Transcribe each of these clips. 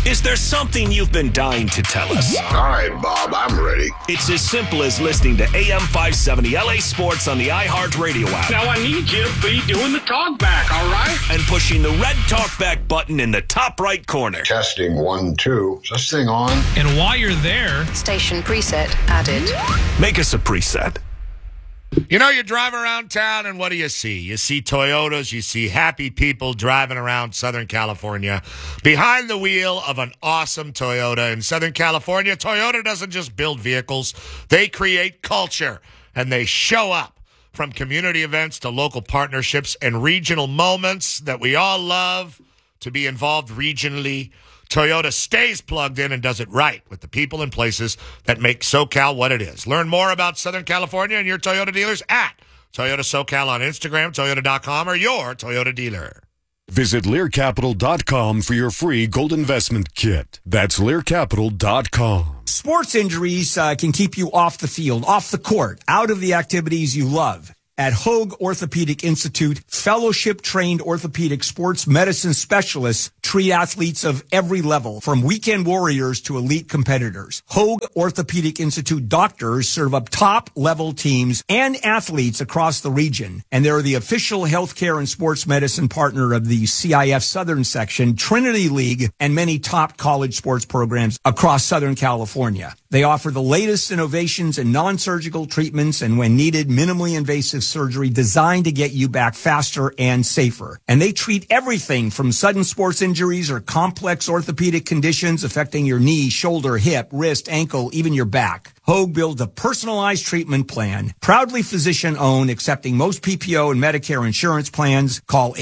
Is there something you've been dying to tell us? All right, Bob, I'm ready. It's as simple as listening to AM 570 LA Sports on the iHeartRadio app. Now I need you to be doing the talk back, all right? And pushing the red talkback button in the top right corner. Testing 1, 2. Is this thing on? And while you're there, station preset added. Make us a preset. You know, you drive around town and what do you see? You see Toyotas, you see happy people driving around Southern California behind the wheel of an awesome Toyota. In Southern California, Toyota doesn't just build vehicles, they create culture, and they show up from community events to local partnerships and regional moments that we all love to be involved regionally. Toyota stays plugged in and does it right with the people and places that make SoCal what it is. Learn more about Southern California and your Toyota dealers at Toyota SoCal on Instagram, Toyota.com, or your Toyota dealer. Visit LearCapital.com for your free gold investment kit. That's LearCapital.com. Sports injuries can keep you off the field, off the court, out of the activities you love. At Hoag Orthopedic Institute, fellowship-trained orthopedic sports medicine specialists treat athletes of every level, from weekend warriors to elite competitors. Hoag Orthopedic Institute doctors serve up top-level teams and athletes across the region, and they're the official healthcare and sports medicine partner of the CIF Southern Section, Trinity League, and many top college sports programs across Southern California. They offer the latest innovations in non-surgical treatments and, when needed, minimally invasive surgery designed to get you back faster and safer. And they treat everything from sudden sports injuries or complex orthopedic conditions affecting your knee, shoulder, hip, wrist, ankle, even your back. Hoag builds a personalized treatment plan, proudly physician-owned, accepting most PPO and Medicare insurance plans. Call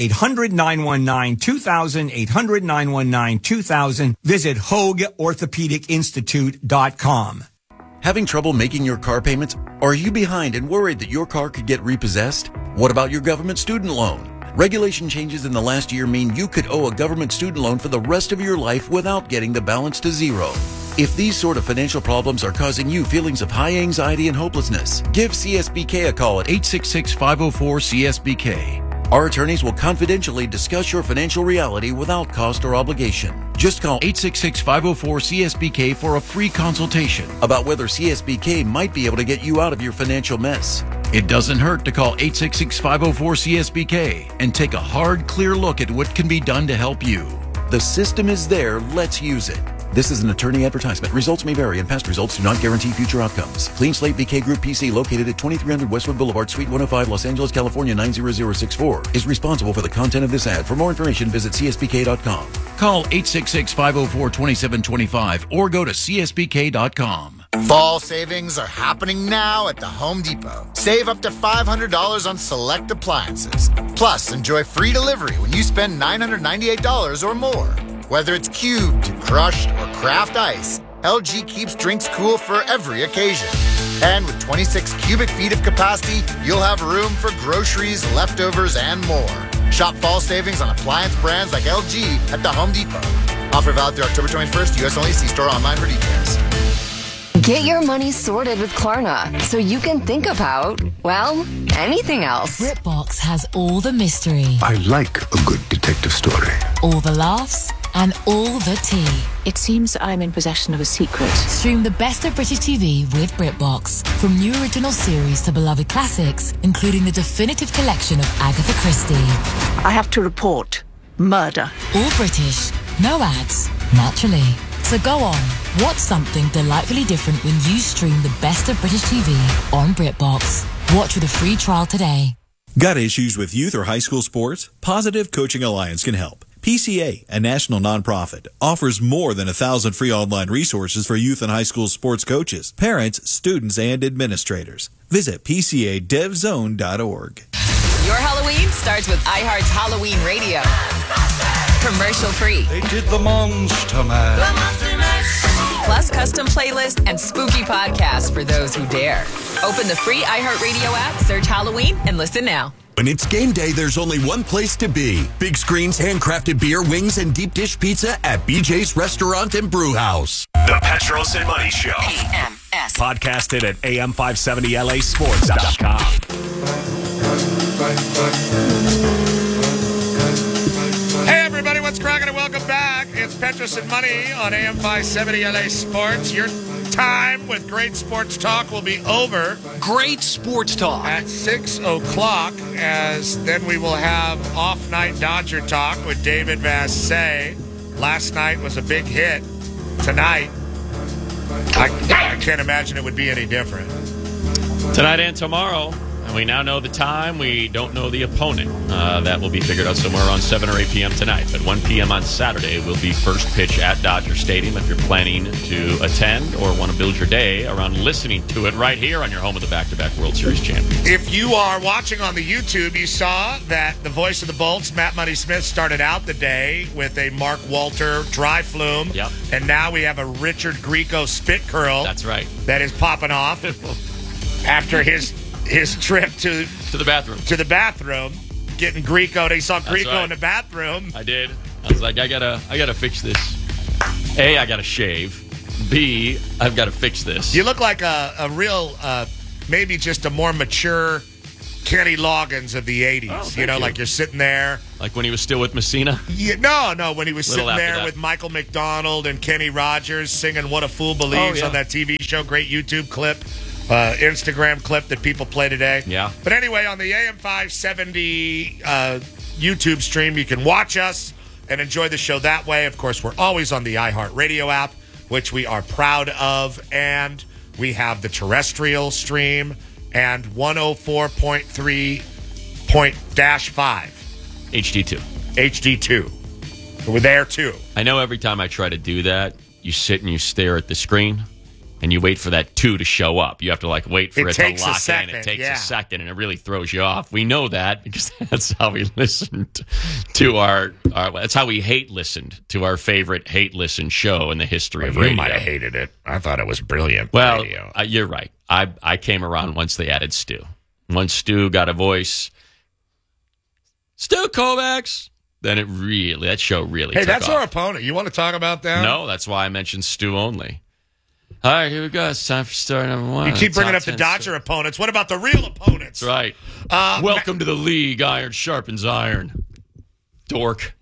800-919-2000, 800-919-2000. Visit HoagOrthopedicInstitute.com. Having trouble making your car payments? Or are you behind and worried that your car could get repossessed? What about your government student loan? Regulation changes in the last year mean you could owe a government student loan for the rest of your life without getting the balance to zero. If these sort of financial problems are causing you feelings of high anxiety and hopelessness, give CSBK a call at 866-504-CSBK. Our attorneys will confidentially discuss your financial reality without cost or obligation. Just call 866-504-CSBK for a free consultation about whether CSBK might be able to get you out of your financial mess. It doesn't hurt to call 866-504-CSBK and take a hard, clear look at what can be done to help you. The system is there. Let's use it. This is an attorney advertisement. Results may vary, and past results do not guarantee future outcomes. Clean Slate BK Group PC, located at 2300 Westwood Boulevard, Suite 105, Los Angeles, California 90064, is responsible for the content of this ad. For more information, visit CSBK.com. Call 866-504-2725 or go to CSBK.com. Fall savings are happening now at the Home Depot. Save up to $500 on select appliances. Plus, enjoy free delivery when you spend $998 or more. Whether it's cubed, crushed, or craft ice, LG keeps drinks cool for every occasion. And with 26 cubic feet of capacity, you'll have room for groceries, leftovers, and more. Shop fall savings on appliance brands like LG at the Home Depot. Offer valid through October 21st, U.S. only. See store online for details. Get your money sorted with Klarna so you can think about, well, anything else. BritBox has all the mystery. I like a good detective story. All the laughs and all the tea. It seems I'm in possession of a secret. Stream the best of British TV with BritBox. From new original series to beloved classics, including the definitive collection of Agatha Christie. I have to report murder. All British, no ads, naturally. So go on, watch something delightfully different when you stream the best of British TV on BritBox. Watch with a free trial today. Got issues with youth or high school sports? Positive Coaching Alliance can help. PCA, a national nonprofit, offers more than 1,000 free online resources for youth and high school sports coaches, parents, students, and administrators. Visit PCADevZone.org. Your Halloween starts with iHeart's Halloween Radio. Commercial free. They did the Monster Mash. Plus custom playlists and spooky podcasts for those who dare. Open the free iHeartRadio app, search Halloween, and listen now. When it's game day, there's only one place to be. Big screens, handcrafted beer, wings, and deep dish pizza at BJ's Restaurant and Brew House. The Petros and Money Show. PMS. Podcasted at AM570LAsports.com. Hey, everybody, what's cracking and welcome back. It's Petros and Money on AM 570 LA Sports. Your time with great sports talk will be over. Great sports talk. At 6 o'clock, as then we will have off-night Dodger talk with David Vassay. Last night was a big hit. Tonight, I can't imagine it would be any different. Tonight and tomorrow. And we now know the time. We don't know the opponent. That will be figured out somewhere around 7 or 8 p.m. tonight. But 1 p.m. on Saturday will be first pitch at Dodger Stadium if you're planning to attend or want to build your day around listening to it right here on your home of the back-to-back World Series champions. If you are watching on the YouTube, you saw that the voice of the Bolts, Matt Money Smith, started out the day with a Mark Walter dry flume. Yep. And now we have a Richard Grieco spit curl. That's right. That is popping off after his trip to the bathroom. To the bathroom, getting Grieco. He saw Grieco right. in the bathroom. I did. I was like, I gotta fix this. A, I gotta shave. B, I've got to fix this. You look like a real, maybe just a more mature Kenny Loggins of the 80s. Oh, like you're sitting there. Like when he was still with Messina? Yeah, no, when he was sitting there with Michael McDonald and Kenny Rogers singing What a Fool Believes on that TV show. Great YouTube clip. Instagram clip that people play today. Yeah. But anyway, on the AM 570 YouTube stream, you can watch us and enjoy the show that way. Of course, we're always on the iHeartRadio app, which we are proud of. And we have the terrestrial stream and 104.3.5. HD2. HD2. We're there, too. I know every time I try to do that, you sit and you stare at the screen. And you wait for that 2 to show up. You have to wait for it to lock in. It takes a second, and it really throws you off. We know that because that's how we listened to our that's how we listened to our favorite hate listen show in the history of radio. You might have hated it. I thought it was brilliant. Well, you're right. I came around once they added Stu. Once Stu got a voice, Stu Kovacs. Then that show really took that's off. our opponent. You want to talk about that? No, that's why I mentioned Stu only. All right, here we go. It's time for story number 1. You keep bringing up the Dodger opponents. What about the real opponents? That's right. Welcome to the league. Iron sharpens iron. Dork.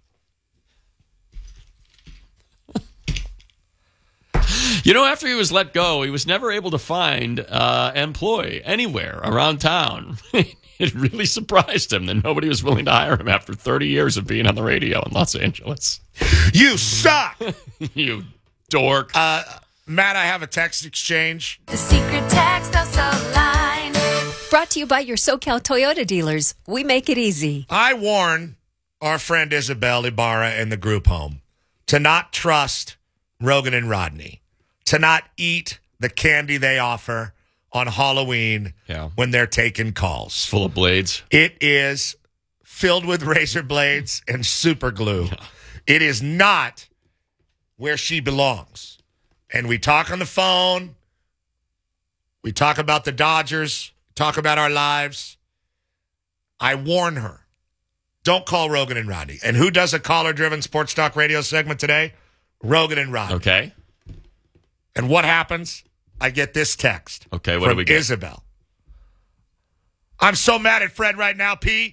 After he was let go, he was never able to find employ anywhere around town. It really surprised him that nobody was willing to hire him after 30 years of being on the radio in Los Angeles. You suck! You dork. Matt, I have a text exchange. The secret text also line. Brought to you by your SoCal Toyota dealers. We make it easy. I warn our friend Isabel Ibarra in the group home to not trust Rogan and Rodney, to not eat the candy they offer on Halloween when they're taking calls. It's full of blades. It is filled with razor blades and super glue. Yeah. It is not where she belongs. And we talk on the phone. We talk about the Dodgers. Talk about our lives. I warn her. Don't call Rogan and Rodney. And who does a caller-driven sports talk radio segment today? Rogan and Rodney. Okay. And what happens? I get this text. Okay, what do we get? From Isabel. I'm so mad at Fred right now, P.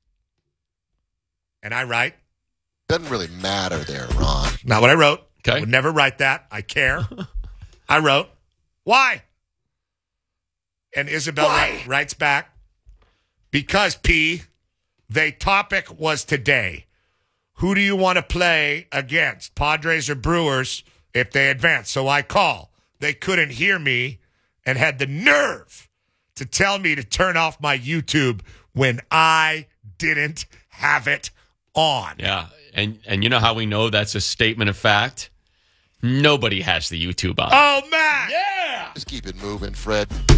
And I write. Doesn't really matter there, Ron. Not what I wrote. Okay. I would never write that. I care. I wrote, why? And Isabel writes back, because, P, the topic was today. Who do you want to play against, Padres or Brewers, if they advance? So I call. They couldn't hear me and had the nerve to tell me to turn off my YouTube when I didn't have it on. Yeah. And you know how we know that's a statement of fact? Nobody has the YouTube on. Oh, Matt! Yeah! Just keep it moving, Fred.